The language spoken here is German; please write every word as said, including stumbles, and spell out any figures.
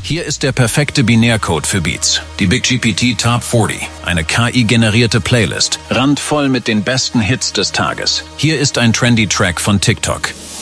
Hier ist der perfekte Binärcode für Beats. Die Big G P T Top vierzig, eine K I-generierte Playlist, randvoll mit den besten Hits des Tages. Hier ist ein trendy Track von TikTok.